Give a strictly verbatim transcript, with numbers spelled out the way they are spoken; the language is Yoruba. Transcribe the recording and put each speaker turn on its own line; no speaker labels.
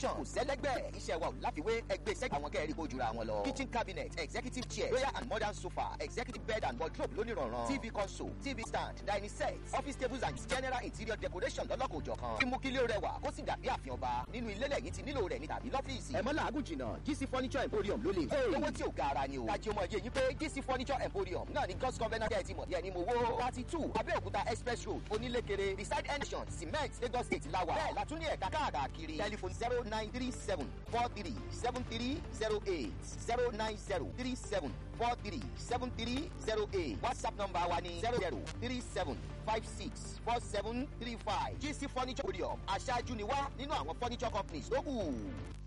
decoration kò sẹ́lẹ́gbẹ́ iṣẹ́ wa ò láfiwé ẹgbẹ́ sẹ́gbẹ́ àwọn kẹ́ẹ̀rí kojú ra wọn lọ. kitchen cabinet executive chair royal and modern sofa executive bed and wardrobe lónìrànràn tv console tv stand dining set office tables and general interior decoration lọ́lọ́kòjọ̀kan. tí mú kílé rẹwà kó sì dàbí àfihàn ọba nínú ilé lẹ́yìn tí nílò rẹ̀ ní tàbí lọ́fíìsì. ẹ̀mọ́ làágùn jìnnà gc furniture emporium ló lè. owó tí ò ga ara ni o. kájí ọmọ yẹ yín pé gc furniture emporium náà ní god's covenant ẹ̀ ti mọ̀ díẹ̀ ní mo wó. thirty two abẹ́òkúta express road onílékeré beside ension cement lagos state lawa. bẹ́ẹ̀ la tún ní ẹ̀ka káàkiri telephone zero nine three seven four three seven three zero eight zero nine zero three seven four three seven three zero eight whatsapp number wa ni zero zero three seven five six four seven three five gc furniture emporium aṣáájú ni wá nínú àwọn furniture companies tó kù.